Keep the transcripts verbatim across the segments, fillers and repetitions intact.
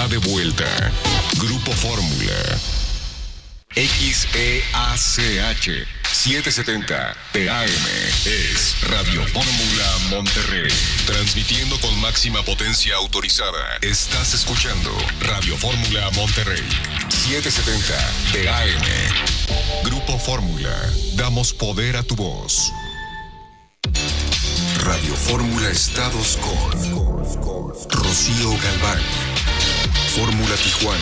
está de vuelta. Grupo Fórmula. X E A C H setecientos setenta T A M es Radio Fórmula Monterrey. Transmitiendo con máxima potencia autorizada. Estás escuchando Radio Fórmula Monterrey. setecientos setenta T A M. Grupo Fórmula. Damos poder a tu voz. Radio Fórmula Estados con Rocío Galván. Fórmula Tijuana.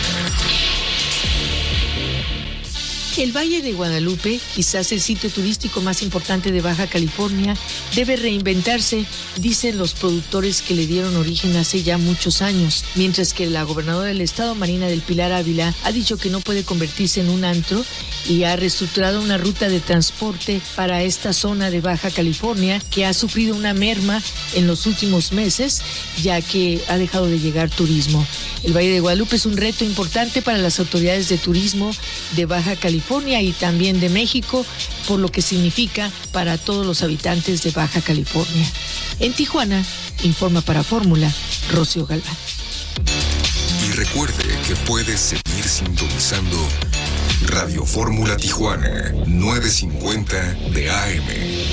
El Valle de Guadalupe, quizás el sitio turístico más importante de Baja California, debe reinventarse, dicen los productores que le dieron origen hace ya muchos años, mientras que la gobernadora del estado, Marina del Pilar Ávila, ha dicho que no puede convertirse en un antro y ha reestructurado una ruta de transporte para esta zona de Baja California que ha sufrido una merma en los últimos meses, ya que ha dejado de llegar turismo. El Valle de Guadalupe es un reto importante para las autoridades de turismo de Baja California y también de México, por lo que significa para todos los habitantes de Baja California. En Tijuana, informa para Fórmula, Rocío Galván. Y recuerde que puedes seguir sintonizando Radio Fórmula Tijuana, novecientos cincuenta de A M.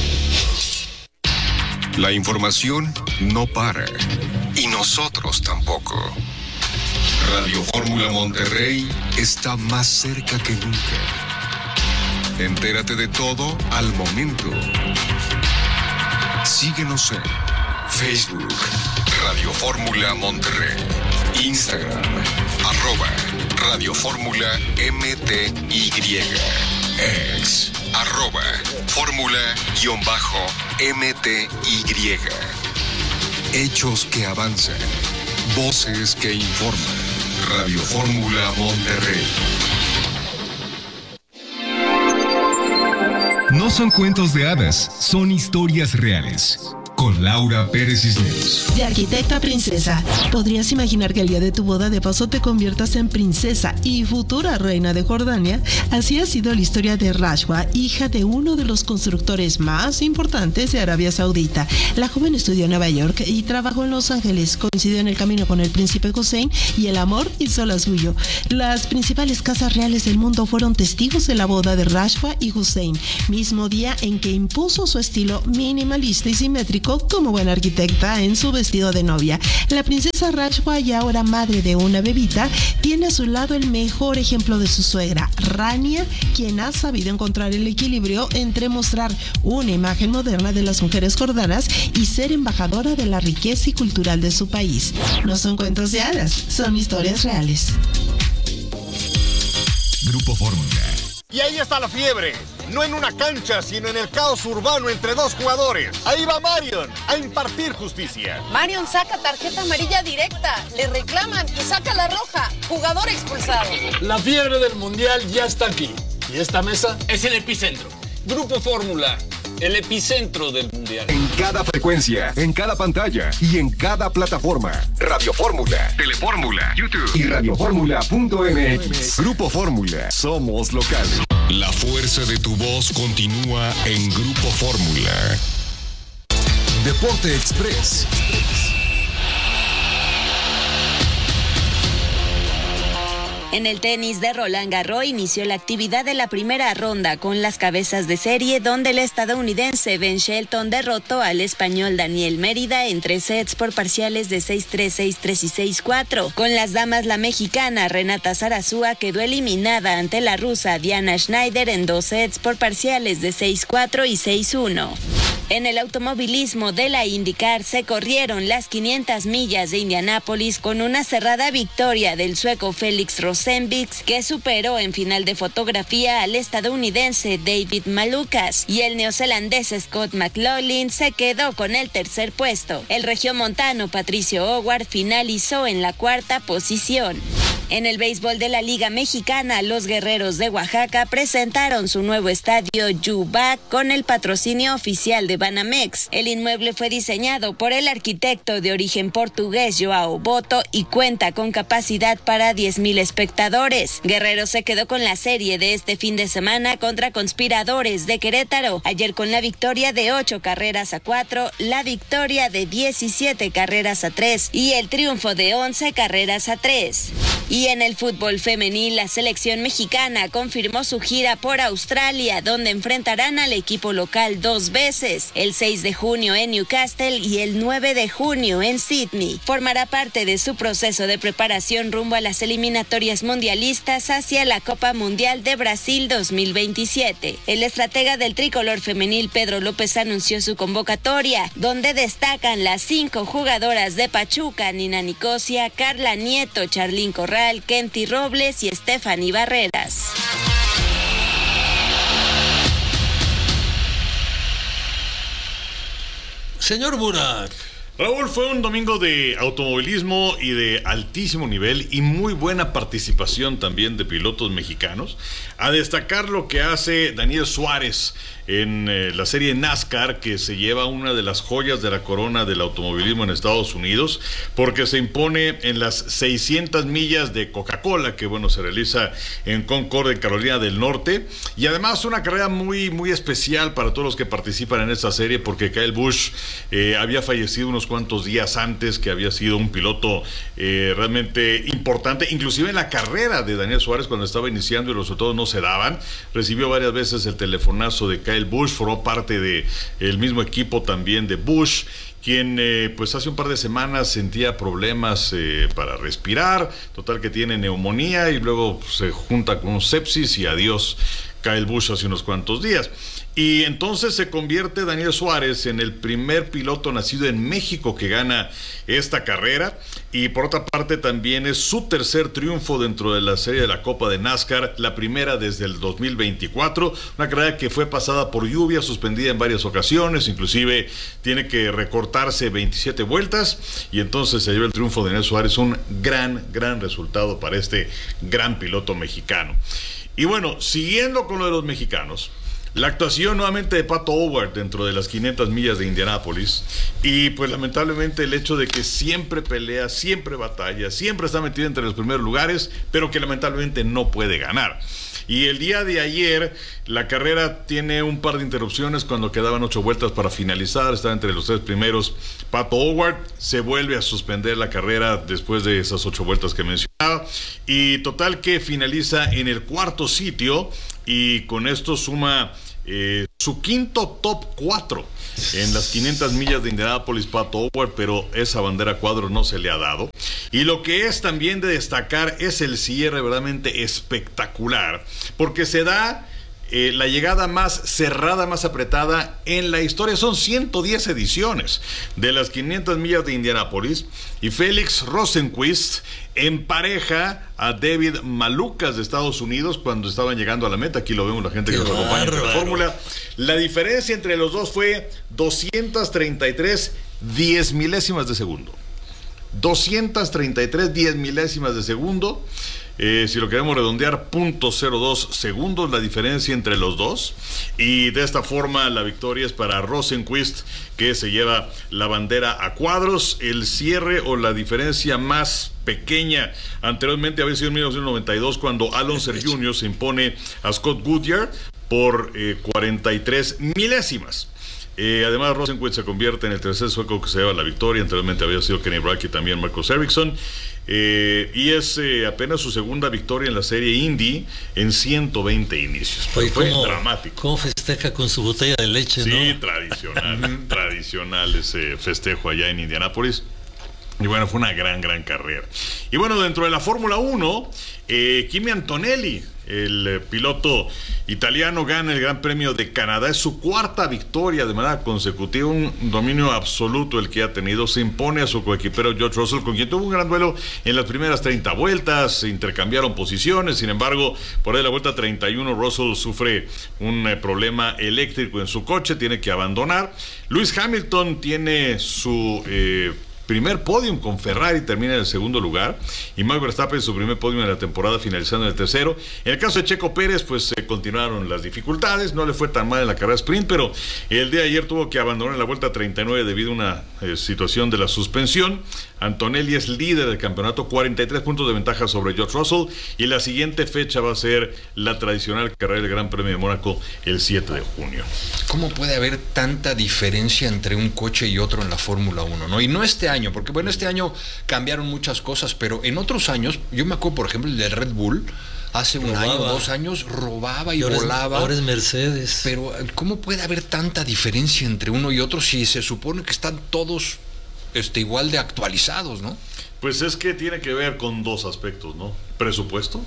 La información no para, y nosotros tampoco. Radio Fórmula Monterrey está más cerca que nunca. Entérate de todo al momento. Síguenos en Facebook, Radio Fórmula Monterrey, Instagram, arroba Radio Fórmula M T Y, ex, arroba Fórmula-M T Y. Hechos que avanzan, voces que informan. Radio Fórmula Monterrey. No son cuentos de hadas, son historias reales. Con Laura Pérez Cisneros. De arquitecta a princesa. ¿Podrías imaginar que el día de tu boda de paso te conviertas en princesa y futura reina de Jordania? Así ha sido la historia de Rashwa, hija de uno de los constructores más importantes de Arabia Saudita. La joven estudió en Nueva York y trabajó en Los Ángeles. Coincidió en el camino con el príncipe Hussein y el amor hizo la suyo. Las principales casas reales del mundo fueron testigos de la boda de Rashwa y Hussein, mismo día en que impuso su estilo minimalista y simétrico como buena arquitecta en su vestido de novia. La princesa Rashwa, y ahora madre de una bebita, tiene a su lado el mejor ejemplo de su suegra, Rania, quien ha sabido encontrar el equilibrio entre mostrar una imagen moderna de las mujeres jordanas y ser embajadora de la riqueza y cultural de su país. No son cuentos de hadas, son historias reales. Grupo Fórmula. Y ahí está la fiebre, no en una cancha, sino en el caos urbano entre dos jugadores. Ahí va Marion a impartir justicia. Marion saca tarjeta amarilla directa, le reclaman y saca la roja, jugador expulsado. La fiebre del mundial ya está aquí. ¿Y esta mesa? Es el epicentro. Grupo Fórmula, el epicentro del mundial. En cada frecuencia, en cada pantalla y en cada plataforma. Radio Fórmula, Telefórmula, YouTube y radio fórmula punto m x. Grupo Fórmula, somos locales. La fuerza de tu voz continúa en Grupo Fórmula. Deporte Express. En el tenis de Roland Garros inició la actividad de la primera ronda con las cabezas de serie, donde el estadounidense Ben Shelton derrotó al español Daniel Mérida en tres sets por parciales de seis tres, seis tres y seis cuatro. Con las damas, la mexicana Renata Zarazúa quedó eliminada ante la rusa Diana Schneider en dos sets por parciales de seis cuatro y seis uno. En el automovilismo de la IndyCar se corrieron las quinientas millas de Indianápolis con una cerrada victoria del sueco Félix Rosenqvist, que superó en final de fotografía al estadounidense David Malukas, y el neozelandés Scott McLaughlin se quedó con el tercer puesto. El regiomontano Patricio Howard finalizó en la cuarta posición. En el béisbol de la Liga Mexicana, los Guerreros de Oaxaca presentaron su nuevo estadio Yubac con el patrocinio oficial de Banamex. El inmueble fue diseñado por el arquitecto de origen portugués Joao Boto y cuenta con capacidad para diez mil espectadores. Guerrero se quedó con la serie de este fin de semana contra Conspiradores de Querétaro. Ayer con la victoria de ocho carreras a cuatro, la victoria de diecisiete carreras a tres y el triunfo de once carreras a tres. Y en el fútbol femenil, la selección mexicana confirmó su gira por Australia, donde enfrentarán al equipo local dos veces, el seis de junio en Newcastle y el nueve de junio en Sydney. Formará parte de su proceso de preparación rumbo a las eliminatorias mundialistas hacia la Copa Mundial de Brasil dos mil veintisiete. El estratega del tricolor femenil Pedro López anunció su convocatoria, donde destacan las cinco jugadoras de Pachuca: Nina Nicosia, Carla Nieto, Charlín Corral, Kenty Robles y Stephanie Barreras. Señor Burak. Raúl, fue un domingo de automovilismo y de altísimo nivel y muy buena participación también de pilotos mexicanos. A destacar lo que hace Daniel Suárez en eh, la serie NASCAR, que se lleva una de las joyas de la corona del automovilismo en Estados Unidos, porque se impone en las seiscientas millas de Coca-Cola, que bueno, se realiza en Concord, en Carolina del Norte, y además una carrera muy, muy especial para todos los que participan en esta serie, porque Kyle Busch eh, había fallecido unos cuantos días antes, que había sido un piloto eh, realmente importante, inclusive en la carrera de Daniel Suárez cuando estaba iniciando y los resultados no se daban, recibió varias veces el telefonazo de Kyle Busch, formó parte de el mismo equipo también de Busch, quien eh, pues hace un par de semanas sentía problemas eh, para respirar, total que tiene neumonía y luego pues, se junta con un sepsis y adiós Kyle Busch hace unos cuantos días. Y entonces se convierte Daniel Suárez en el primer piloto nacido en México que gana esta carrera, y por otra parte también es su tercer triunfo dentro de la serie de la Copa de NASCAR, la primera desde el dos mil veinticuatro, una carrera que fue pasada por lluvia, suspendida en varias ocasiones, inclusive tiene que recortarse veintisiete vueltas, y entonces se lleva el triunfo de Daniel Suárez, un gran, gran resultado para este gran piloto mexicano. Y bueno, siguiendo con lo de los mexicanos, la actuación nuevamente de Pato O'Ward dentro de las quinientas millas de Indianápolis, y pues lamentablemente el hecho de que siempre pelea, siempre batalla, siempre está metido entre los primeros lugares, pero que lamentablemente no puede ganar. Y el día de ayer la carrera tiene un par de interrupciones cuando quedaban ocho vueltas para finalizar, estaba entre los tres primeros. Pato O'Ward se vuelve a suspender la carrera después de esas ocho vueltas que mencionaba, y total que finaliza en el cuarto sitio, y con esto suma eh, su quinto top cuatro en las quinientas millas de Indianápolis, Pato O'Ward, pero esa bandera cuadro no se le ha dado. Y lo que es también de destacar es el cierre verdaderamente espectacular, porque se da Eh, la llegada más cerrada, más apretada en la historia. Son ciento diez ediciones de las quinientas millas de Indianápolis, y Félix Rosenqvist empareja a David Malukas de Estados Unidos cuando estaban llegando a la meta. Aquí lo vemos, la gente que nos acompaña en la fórmula. La diferencia entre los dos fue doscientas treinta y tres diez milésimas de segundo. doscientas treinta y tres diez milésimas de segundo. Eh, si lo queremos redondear, punto cero dos segundos la diferencia entre los dos, y de esta forma la victoria es para Rosenqvist, que se lleva la bandera a cuadros. El cierre o la diferencia más pequeña anteriormente había sido en mil novecientos noventa y dos, cuando Alonso junior se impone a Scott Goodyear por eh, cuarenta y tres milésimas. Eh, además, Rosenqvist se convierte en el tercer sueco que se lleva la victoria. Anteriormente había sido Kenny Brack y también Marcus Ericsson. Eh, y es eh, apenas su segunda victoria en la serie Indy en ciento veinte inicios. Oye, fue ¿cómo, dramático. ¿Cómo festeja con su botella de leche? Sí, ¿no? tradicional, tradicional ese festejo allá en Indianápolis. Y bueno, fue una gran, gran carrera. Y bueno, dentro de la Fórmula uno, eh, Kimi Antonelli, el eh, piloto italiano, gana el Gran Premio de Canadá. Es su cuarta victoria de manera consecutiva, un dominio absoluto el que ha tenido. Se impone a su coequipero George Russell, con quien tuvo un gran duelo en las primeras treinta vueltas. Se intercambiaron posiciones, sin embargo, por ahí la vuelta treinta y uno, Russell sufre un eh, problema eléctrico en su coche, tiene que abandonar. Lewis Hamilton tiene su... Eh, primer podium con Ferrari, termina en el segundo lugar, y Max Verstappen su primer podium en la temporada, finalizando en el tercero. En el caso de Checo Pérez, pues eh, continuaron las dificultades, no le fue tan mal en la carrera sprint, pero el día de ayer tuvo que abandonar en la vuelta treinta y nueve debido a una eh, situación de la suspensión. Antonelli es líder del campeonato, cuarenta y tres puntos de ventaja sobre George Russell, y la siguiente fecha va a ser la tradicional carrera del Gran Premio de Mónaco el siete de junio. ¿Cómo puede haber tanta diferencia entre un coche y otro en la Fórmula uno, ¿no? Y no este año, porque bueno, este año cambiaron muchas cosas, pero en otros años, yo me acuerdo por ejemplo el del Red Bull, hace un robaba. año, dos años, robaba y, y ahora volaba. Es, ahora es Mercedes. Pero ¿cómo puede haber tanta diferencia entre uno y otro si se supone que están todos este, igual de actualizados, ¿no? Pues es que tiene que ver con dos aspectos, ¿no? Presupuesto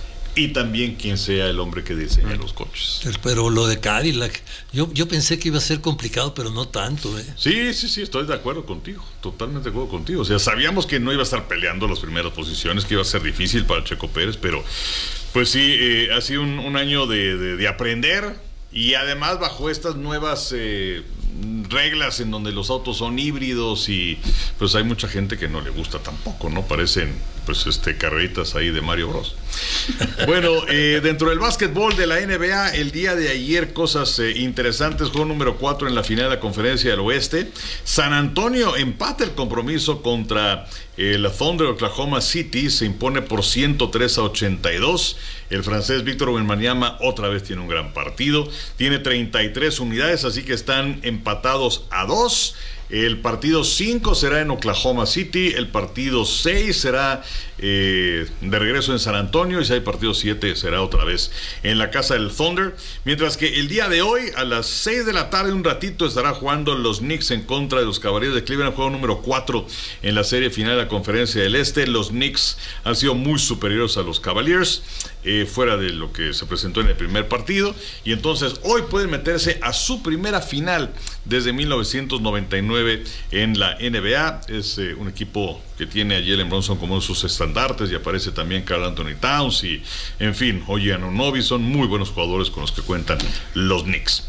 y también quién sea el hombre que diseña mm. los coches. Pero lo de Cadillac, yo, yo pensé que iba a ser complicado, pero no tanto, ¿eh? Sí, sí, sí, estoy de acuerdo contigo, totalmente de acuerdo contigo. O sea, sabíamos que no iba a estar peleando las primeras posiciones, que iba a ser difícil para Checo Pérez, pero pues sí, eh, ha sido un, un año de, de, de aprender, y además bajo estas nuevas eh, reglas en donde los autos son híbridos, y pues hay mucha gente que no le gusta tampoco, ¿no? Parecen pues este carreritas ahí de Mario Bros. Bueno, eh, dentro del básquetbol de la N B A, el día de ayer cosas eh, interesantes. Juego número cuatro en la final de la Conferencia del Oeste. San Antonio empata el compromiso contra el Thunder. Oklahoma City se impone por ciento tres a ochenta y dos. El francés Víctor Wembanyama otra vez tiene un gran partido, tiene treinta y tres unidades, así que están empatados a dos. El partido cinco será en Oklahoma City, el partido seis será eh, de regreso en San Antonio, y si hay partido siete será otra vez en la casa del Thunder. Mientras que el día de hoy a las seis de la tarde, un ratito, estará jugando los Knicks en contra de los Cavaliers de Cleveland, juego número cuatro en la serie final de la Conferencia del Este. Los Knicks han sido muy superiores a los Cavaliers, eh, fuera de lo que se presentó en el primer partido, y entonces hoy pueden meterse a su primera final desde mil novecientos noventa y nueve en la N B A. Es eh, un equipo que tiene a Jalen Brunson como uno de sus estandartes, y aparece también Karl Anthony Towns, y en fin, Oye Anunoby, son muy buenos jugadores con los que cuentan los Knicks.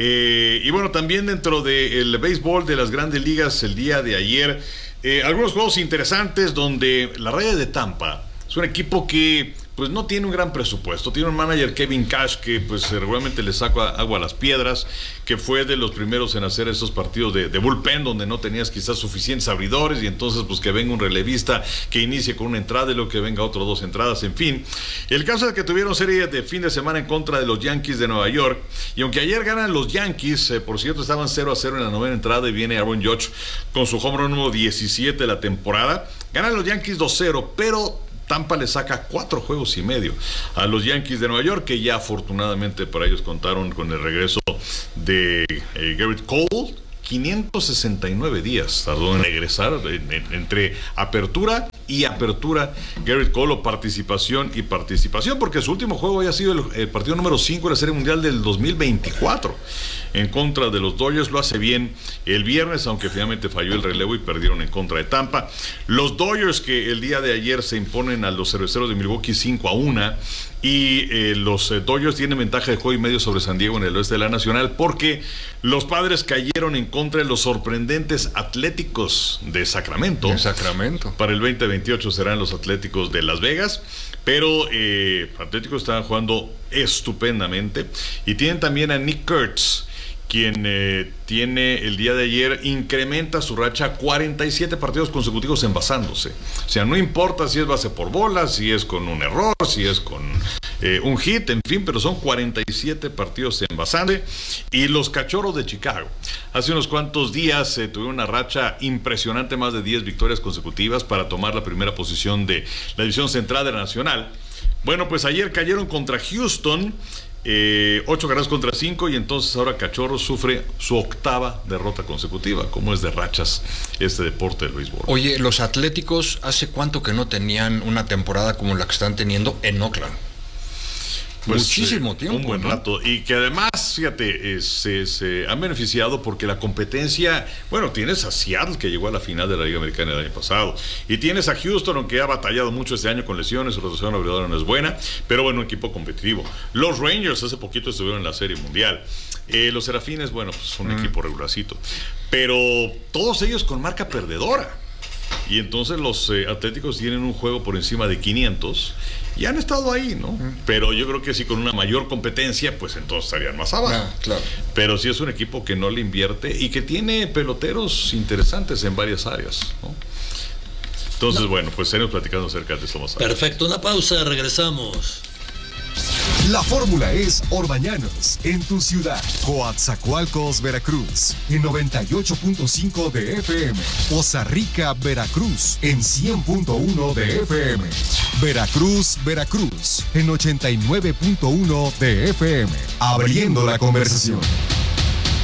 Eh, y bueno, también dentro del béisbol de las grandes ligas, el día de ayer, eh, algunos juegos interesantes donde la Raya de Tampa es un equipo que pues no tiene un gran presupuesto. Tiene un manager, Kevin Cash, que pues regularmente le saca agua a las piedras, que fue de los primeros en hacer esos partidos de, de bullpen, donde no tenías quizás suficientes abridores, y entonces pues que venga un relevista que inicie con una entrada y luego que venga otro dos entradas, en fin. El caso es que tuvieron serie de fin de semana en contra de los Yankees de Nueva York, y aunque ayer ganan los Yankees, eh, por cierto, estaban cero a cero en la novena entrada, y viene Aaron Judge con su home run número diecisiete de la temporada. Ganan los Yankees dos cero, pero Tampa le saca cuatro juegos y medio a los Yankees de Nueva York, que ya afortunadamente para ellos contaron con el regreso de eh, Garrett Cole. quinientos sesenta y nueve días tardó en regresar, en, en, entre apertura y apertura, Garrett Cole, o participación y participación, porque su último juego había sido el, el partido número cinco de la Serie Mundial del dos mil veinticuatro en contra de los Dodgers. Lo hace bien el viernes, aunque finalmente falló el relevo y perdieron en contra de Tampa. Los Dodgers, que el día de ayer se imponen a los Cerveceros de Milwaukee cinco a uno, y eh, los eh, Dodgers tienen ventaja de juego y medio sobre San Diego en el oeste de la Nacional, porque los Padres cayeron en contra de los sorprendentes Atléticos de Sacramento. De Sacramento. Para el veinte veintiocho serán los Atléticos de Las Vegas, pero eh, Atléticos están jugando estupendamente, y tienen también a Nick Kurtz, quien eh, tiene el día de ayer, incrementa su racha a cuarenta y siete partidos consecutivos envasándose. O sea, no importa si es base por bola, si es con un error, si es con eh, un hit, en fin, pero son cuarenta y siete partidos envasando. Y los Cachorros de Chicago, hace unos cuantos días eh, tuvieron una racha impresionante, más de diez victorias consecutivas para tomar la primera posición de la división central de la Nacional. Bueno, pues ayer cayeron contra Houston, Eh, ocho carreras contra cinco, y entonces ahora Cachorros sufre su octava derrota consecutiva. Como es de rachas este deporte del béisbol. Oye, los Atléticos, ¿hace cuánto que no tenían una temporada como la que están teniendo en Oakland? Pues, muchísimo eh, tiempo, un buen ¿no? rato, y que además, fíjate, eh, se, se han beneficiado porque la competencia, bueno, tienes a Seattle, que llegó a la final de la Liga Americana el año pasado, y tienes a Houston, aunque ha batallado mucho este año con lesiones, su rotación abridora no es buena, pero bueno, un equipo competitivo. Los Rangers hace poquito estuvieron en la Serie Mundial. Eh, los Serafines, bueno, pues un mm. equipo regularcito, pero todos ellos con marca perdedora. Y entonces los eh, Atléticos tienen un juego por encima de quinientos y han estado ahí, ¿no? Uh-huh. Pero yo creo que si con una mayor competencia, pues entonces estarían más abajo. Ah, claro. Pero sí es un equipo que no le invierte y que tiene peloteros interesantes en varias áreas, ¿no? Entonces, no. bueno, pues seguimos platicando acerca de eso más adelante. Perfecto, una pausa, regresamos. La fórmula es Orbañanos, en tu ciudad. Coatzacoalcos, Veracruz, en noventa y ocho punto cinco de F M. Poza Rica, Veracruz, en cien punto uno de F M. Veracruz, Veracruz, en ochenta y nueve punto uno de F M. Abriendo la conversación.